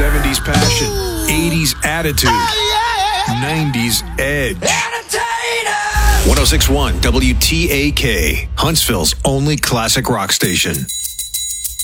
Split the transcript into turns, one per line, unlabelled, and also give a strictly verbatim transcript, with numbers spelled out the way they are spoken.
seventies passion, eighties attitude, nineties edge. one oh six point one W T A K, Huntsville's only classic rock station.